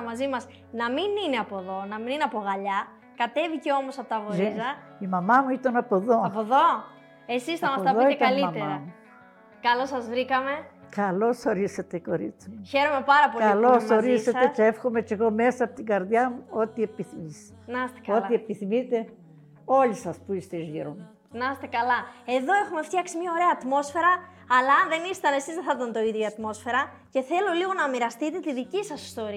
μαζί μας να μην είναι από εδώ, να μην είναι από Γαλλιά. Κατέβηκε όμως από τα Βορίζα. Η μαμά μου ήταν από εδώ. Από εδώ. Εσείς θα μας τα πείτε καλύτερα. Καλώς σας βρήκαμε. Καλώς ορίσατε, κορίτσι μου. Χαίρομαι πάρα πολύ Καλώς που είμαι μαζί ορίσατε σας. και εύχομαι και εγώ μέσα από την καρδιά μου ό,τι επιθυμείς. Να είστε καλά. Ό,τι επιθυμείτε όλοι σας που είστε γύρω μου. Να είστε καλά. Εδώ έχουμε φτιάξει μια ωραία ατμόσφαιρα, αλλά αν δεν ήσταν εσείς δεν θα ήταν το ίδιο η ατμόσφαιρα και θέλω λίγο να μοιραστείτε τη δική σας ιστορία.